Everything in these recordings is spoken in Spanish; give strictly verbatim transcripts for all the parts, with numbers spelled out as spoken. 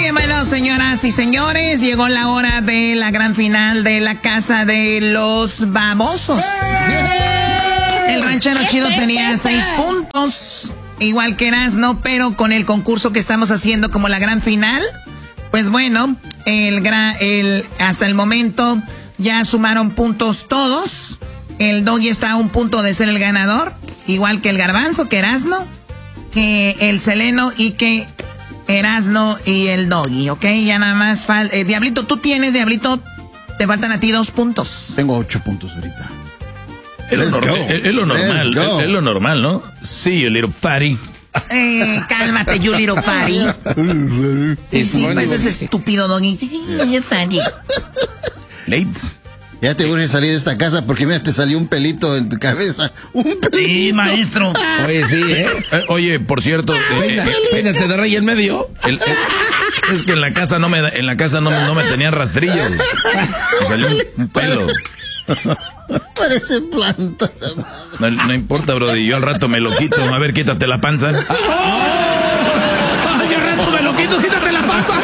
bien, bueno, señoras y señores, llegó la hora de la gran final de la Casa de los Babosos. El ranchero chido tenía seis puntos, igual que Erasmo, pero con el concurso que estamos haciendo como la gran final, pues bueno, el, gra, el hasta el momento ya sumaron puntos todos. El Doggy está a un punto de ser el ganador, igual que el Garbanzo, que Erasmo, que el Seleno y que Erasmo y el Doggy, ¿ok? Ya nada más falta... Eh, Diablito, tú tienes, Diablito, te faltan a ti dos puntos. Tengo ocho puntos ahorita. Es lo, es, es lo normal, es, es lo normal, ¿no? Sí, you little fatty. Eh, cálmate, you little fatty. Sí, sí, pues es estúpido, Doggy. Sí, sí, you fatty. Late. Ya te urge salir de esta casa porque mira, te salió un pelito en tu cabeza. Un pelito. Sí, maestro. Oye, sí, ¿eh? eh oye, por cierto, eh, eh, peínate de rey en medio. El, el, es que en la casa no me, en la casa no, no me tenían rastrillos. Me salió un pelo. Parece planta. No, no importa, brody. Yo al rato me lo quito. A ver, quítate la panza. ¡Oh! Yo al rato me lo quito, quítate la panza.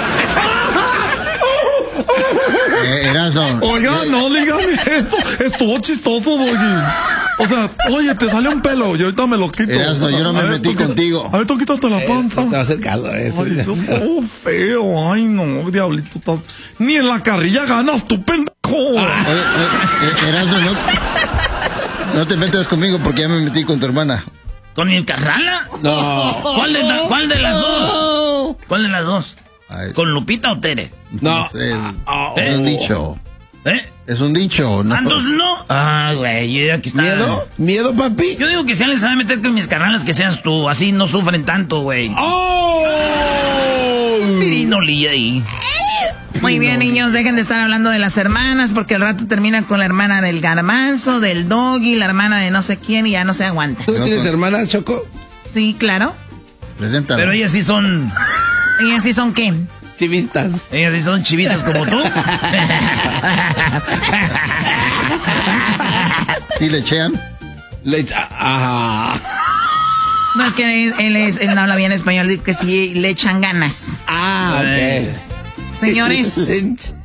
Eh, Erasmo. Oiga, no digan esto. Estuvo chistoso, Doggy. O sea, oye, te sale un pelo y ahorita me lo quito. Erasmo, yo no me a metí ver, contigo. A ver, tú quítate la panza. Eh, te va a hacer caso a eso. Ay, eso es todo feo. Ay, no, diablito. Estás... Ni en la carrilla ganas, tú, pendejo. Ah. Oye, oye, Erasmo, no, no te metas conmigo porque ya me metí con tu hermana. ¿Con el Carrala? No. ¿Cuál de, la, ¿Cuál de las dos? ¿Cuál de las dos? Ay. ¿Con Lupita o Tere? No. no es, oh. es un dicho. ¿Eh? Es un dicho, ¿no? ¿Entonces no? Ah, güey, yo aquí está. ¿Miedo? ¿Miedo, papi? Yo digo que si alguien se va a meter con mis carnalas, que seas tú. Así no sufren tanto, güey. ¡Oh! Pirinoli ahí. Muy bien, niños, dejen de estar hablando de las hermanas, porque al rato termina con la hermana del Garbanzo, del Doggy, la hermana de no sé quién, y ya no se aguanta. ¿Tú tienes hermanas, Choco? Sí, claro. Preséntame. Pero ellas sí son... ¿Ellas sí son qué? Chivistas. Ellas sí son chivistas como tú. ¿Sí le echean? Le echa... Ajá. No, es que él, él, es, él no habla bien español, digo que sí le echan ganas. Ah, ok. Señores,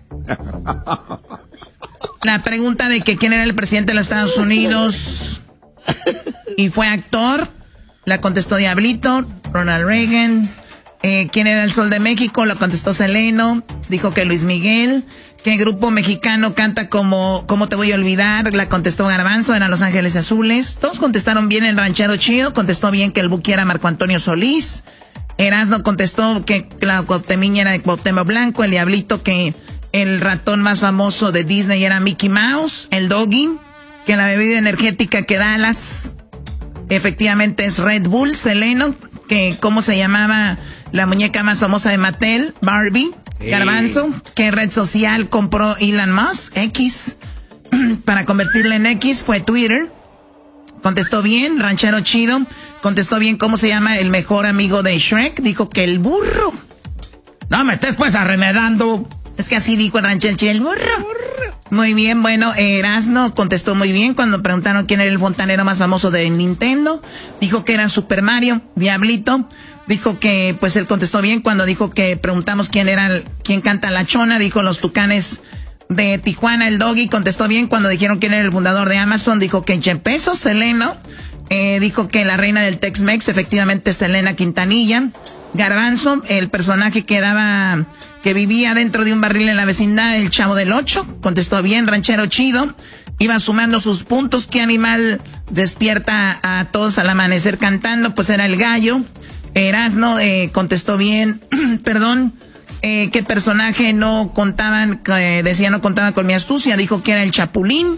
la pregunta de que quién era el presidente de los Estados Unidos y fue actor, la contestó Diablito, Ronald Reagan. Eh, ¿Quién era el Sol de México? Lo contestó Seleno, dijo que Luis Miguel. ¿Qué grupo mexicano canta como ¿Cómo te voy a olvidar? La contestó Garbanzo, eran Los Ángeles Azules. Todos contestaron bien. El ranchero chido contestó bien que el Buki era Marco Antonio Solís. Erasmo contestó que la Cuauhtemiña era de Cuauhtémoc Blanco. El Diablito que el ratón más famoso de Disney era Mickey Mouse. El Doggy que la bebida energética que Dallas efectivamente es Red Bull. Seleno que cómo se llamaba la muñeca más famosa de Mattel, Barbie. Hey. Garbanzo, ¿qué red social compró Elon Musk? X. Para convertirla en X fue Twitter. Contestó bien. Ranchero chido contestó bien cómo se llama el mejor amigo de Shrek. Dijo que el burro. No me estés pues arremedando. Es que así dijo el ranchero chido, el burro. Muy bien, bueno, Erasmo contestó muy bien cuando preguntaron quién era el fontanero más famoso de Nintendo. Dijo que era Super Mario. Diablito dijo que, pues él contestó bien cuando dijo que preguntamos quién era, el, quién canta La Chona. Dijo los Tucanes de Tijuana. El Doggy contestó bien cuando dijeron quién era el fundador de Amazon. Dijo que Jeff Bezos. Seleno eh, dijo que la reina del Tex-Mex, efectivamente Selena Quintanilla. Garbanzo, el personaje que daba, que vivía dentro de un barril en la vecindad, el Chavo del Ocho, contestó bien. Ranchero chido iba sumando sus puntos. ¿Qué animal despierta a todos al amanecer cantando? Pues era el gallo. Erasmo eh, contestó bien. Perdón, eh, ¿qué personaje no contaban, eh, decía no contaban con mi astucia? Dijo que era el Chapulín.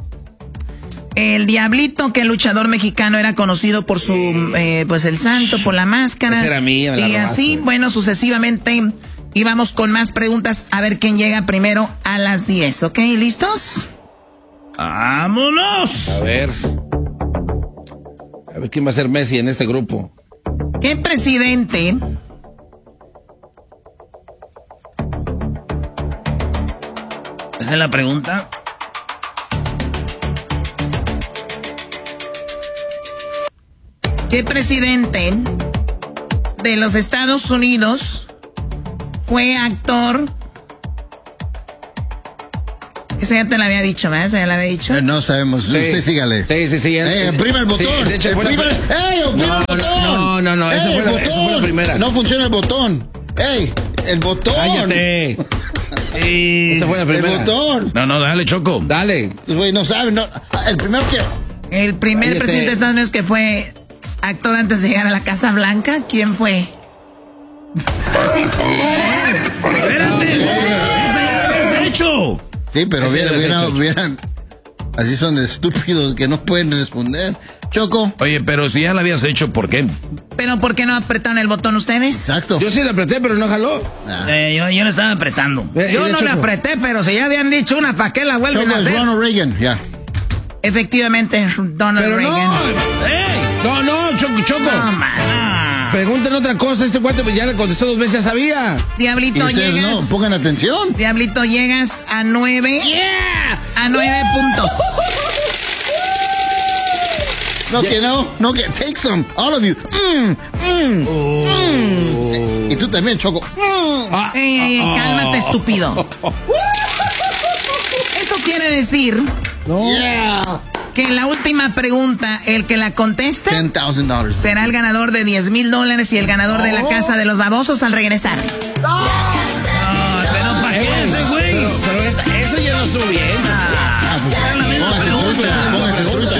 El Diablito, que el luchador mexicano era conocido por su, eh, pues el santo, por la máscara. Esa era mía, y así, bueno, sucesivamente íbamos con más preguntas a ver quién llega primero a las diez, ¿ok? ¿Listos? ¡Vámonos! A ver. A ver quién va a ser Messi en este grupo. ¿Qué presidente esa es la pregunta? ¿Qué presidente de los Estados Unidos fue actor. Esa ya te la había dicho, ¿verdad? Esa ya la había dicho. Eh, no sabemos. Sí. Usted sígale. Sí, sí, sí. Eh, oprima el botón. Sí, de hecho, fue la Oprima el- primera. ¡Ey, oprima No, el botón! no, no, no, esa Ey, fue la- el esa fue la botón. primera. No funciona el botón. ¡Ey, el botón! Cállate. Esa fue la El primera. botón. No, no, dale, Choco. Dale. Güey, no sabe. No. El primero que... El primer Cállate. presidente de Estados Unidos que fue actor antes de llegar a la Casa Blanca, ¿quién fue? Espérate. Esa ya la habías hecho. Sí, pero Ese vieran, ya lo has vieran, hecho. vieran. Así son de estúpidos que no pueden responder. Choco. Oye, pero si ya la habías hecho, ¿por qué? ¿Pero por qué no apretaron el botón ustedes? Exacto. Yo sí la apreté, pero no jaló. Ah. Eh, yo, yo le estaba apretando. Eh, yo eh, no le Choco. apreté, pero si ya habían dicho una, ¿para qué la vuelven Choco a es hacer? Ronald Reagan, ya. Efectivamente, Donald Pero Reagan. no. No, no, Choco, Choco. No, man, no. Pregúntenle otra cosa. Este cuate pues ya le contestó dos veces, ya sabía. Y Diablito, ustedes llegas. no, pongan atención. Diablito, llegas a nueve. A nueve puntos. No, que no, no, que take some, all of you. Mm, mm, mm. Y tú también, Choco. Mm. Ah, Ey, ey, ey, cálmate, estúpido. Eso quiere decir Yeah. que en la última pregunta, el que la conteste ten thousand dollars. será el ganador de diez mil dólares y el ganador de la casa de los babosos al regresar. Pero ¿para qué ese, güey? Pero, pero esa- eso ya no estuvo bien. Ah, pues, póngase trucha.